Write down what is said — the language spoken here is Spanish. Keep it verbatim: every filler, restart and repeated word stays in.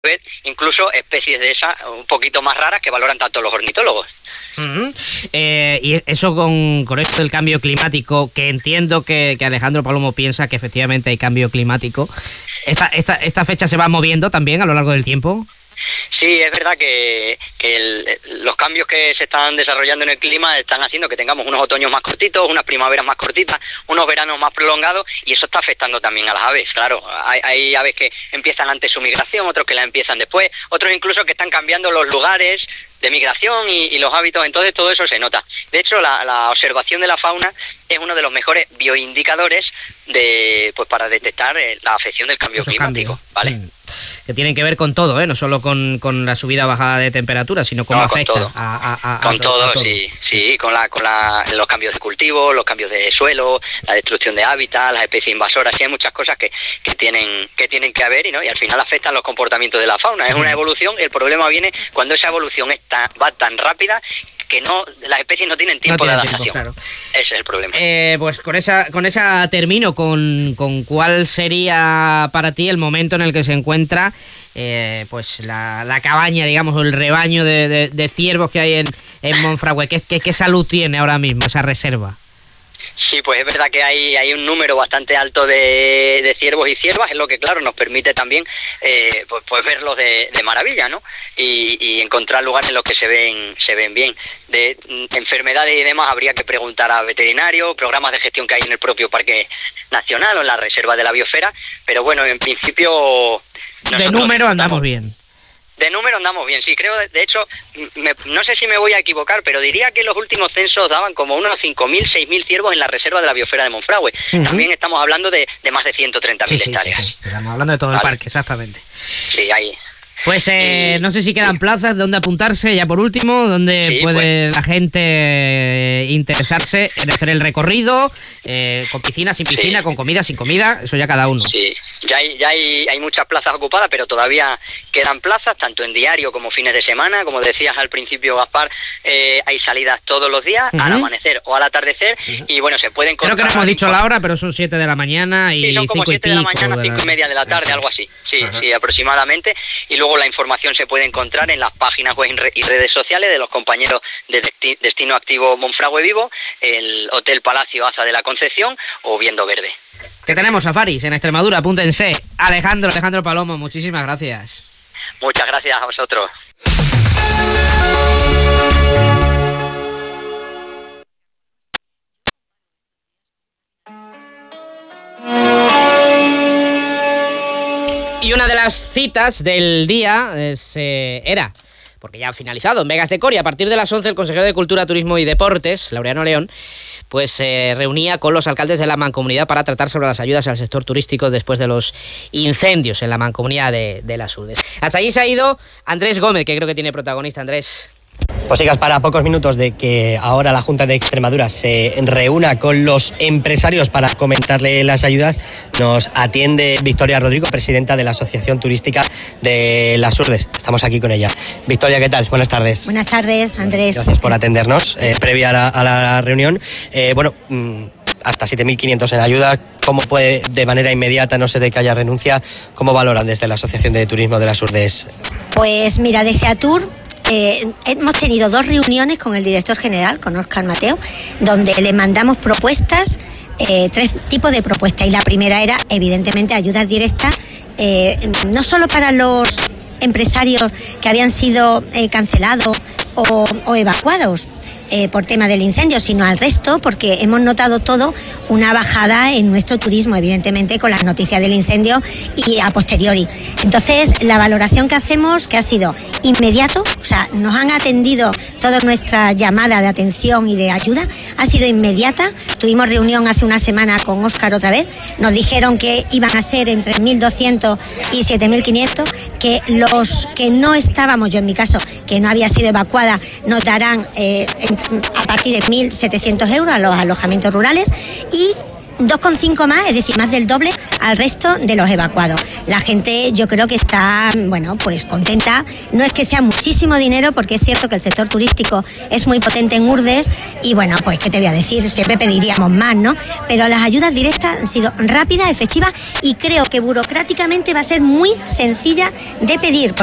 ver incluso especies de esas un poquito más raras que valoran tanto los ornitólogos. Uh-huh. Eh, y eso con, con esto del cambio climático, que entiendo que, que Alejandro Palomo piensa que efectivamente hay cambio climático, ¿esa, esta, esta fecha se va moviendo también a lo largo del tiempo? Sí, es verdad que, que el, los cambios que se están desarrollando en el clima están haciendo que tengamos unos otoños más cortitos, unas primaveras más cortitas, unos veranos más prolongados, y eso está afectando también a las aves. Claro, hay, hay aves que empiezan antes su migración, otros que la empiezan después, otros incluso que están cambiando los lugares de migración y, y los hábitos. Entonces todo eso se nota. De hecho, la, la observación de la fauna es uno de los mejores bioindicadores de, pues, para detectar la afección del cambio Esos climático, cambios. ¿Vale? Mm. Que tienen que ver con todo, ¿eh? No solo con, con la subida o bajada de temperatura, sino cómo no, afecta todo. A, a, a, con a, todo, a todo. Sí, sí, con la, con la, los cambios de cultivo, los cambios de suelo, la destrucción de hábitat, las especies invasoras, sí hay muchas cosas que, que tienen que tienen que haber y no y al final afectan los comportamientos de la fauna. Es una evolución, y el problema viene cuando esa evolución está, va tan rápida que no las especies no tienen tiempo no tienen de adaptación. Tiempo, claro. Ese es el problema. Eh, pues con esa con esa termino con, con cuál sería para ti el momento en el que se encuentra eh, pues la, la cabaña, digamos, o el rebaño de, de, de ciervos que hay en, en Monfragüe. ¿Qué, qué, ¿Qué salud tiene ahora mismo esa reserva? Sí, pues es verdad que hay hay un número bastante alto de, de ciervos y ciervas, es lo que, claro, nos permite también eh, pues, pues verlos de, de maravilla, ¿no? Y, y encontrar lugares en los que se ven se ven bien. De enfermedades y demás habría que preguntar a veterinarios, programas de gestión que hay en el propio Parque Nacional o en la Reserva de la Biosfera, pero bueno, en principio... De número andamos bien. De número andamos bien, sí, creo, de hecho, me, no sé si me voy a equivocar, pero diría que los últimos censos daban como unos cinco mil, seis mil ciervos en la Reserva de la Biosfera de Monfragüe. Uh-huh. También estamos hablando de, de más de ciento treinta mil sí, hectáreas. Sí, sí, sí. Estamos hablando de todo vale. El parque, exactamente. Sí, ahí... Pues eh, no sé si quedan plazas donde apuntarse, ya por último, donde sí, puede pues. la gente interesarse en hacer el recorrido, eh, con piscina, sin piscina, sí. con comida, sin comida, eso ya cada uno. Sí, ya hay, ya hay, hay muchas plazas ocupadas, pero todavía quedan plazas, tanto en diario como fines de semana. Como decías al principio, Gaspar, eh, hay salidas todos los días, uh-huh. al amanecer o al atardecer, uh-huh. y bueno, se pueden encontrar... Creo que no hemos dicho la hora, pero son siete de la mañana y sí, son como cinco siete y de la pico mañana, de la... cinco y media de la tarde, sí. algo así, sí, uh-huh. sí, aproximadamente, y luego la información se puede encontrar en las páginas web y redes sociales de los compañeros de Destino Activo Monfragüe Vivo, el Hotel Palacio Aza de la Concepción o Viendo Verde. Que tenemos safaris en Extremadura, apúntense. Alejandro, Alejandro Palomo, muchísimas gracias. Muchas gracias a vosotros. Y una de las citas del día es, eh, era, porque ya ha finalizado, en Vegas de Coria, a partir de las once el consejero de Cultura, Turismo y Deportes, Laureano León, pues se eh, reunía con los alcaldes de la Mancomunidad para tratar sobre las ayudas al sector turístico después de los incendios en la Mancomunidad de, de Las Urdes. Hasta allí se ha ido Andrés Gómez, que creo que tiene protagonista. Andrés. Pues sí, Gaspar, a pocos minutos de que ahora la Junta de Extremadura se reúna con los empresarios para comentarle las ayudas, nos atiende Victoria Rodrigo, presidenta de la Asociación Turística de Las Urdes. Estamos aquí con ella. Victoria, ¿qué tal? Buenas tardes. Buenas tardes, Andrés. Gracias por atendernos. Eh, previa a la, a la reunión, eh, bueno... Mmm, hasta siete mil quinientos en ayuda. ¿Cómo puede, de manera inmediata, no sé de que haya renuncia, cómo valoran desde la Asociación de Turismo de Las Urdes? Pues mira, desde ATUR eh, hemos tenido dos reuniones con el director general, con Óscar Mateo, donde le mandamos propuestas, eh, tres tipos de propuestas. Y la primera era, evidentemente, ayudas directas, eh, no solo para los empresarios que habían sido eh, cancelados o, o evacuados, Eh, por tema del incendio, sino al resto, porque hemos notado todo una bajada en nuestro turismo, evidentemente con las noticias del incendio y a posteriori. Entonces, la valoración que hacemos, que ha sido inmediato, o sea, nos han atendido toda nuestra llamada de atención y de ayuda, ha sido inmediata. Tuvimos reunión hace una semana con Óscar otra vez, nos dijeron que iban a ser entre mil doscientos y siete mil quinientos, que los que no estábamos, yo en mi caso, que no había sido evacuada, nos darán eh, entre a partir de mil setecientos euros a los alojamientos rurales y dos coma cinco más, es decir, más del doble al resto de los evacuados. La gente yo creo que está, bueno, pues contenta. No es que sea muchísimo dinero, porque es cierto que el sector turístico es muy potente en Urdes y bueno, pues qué te voy a decir, siempre pediríamos más, ¿no? Pero las ayudas directas han sido rápidas, efectivas y creo que burocráticamente va a ser muy sencilla de pedir.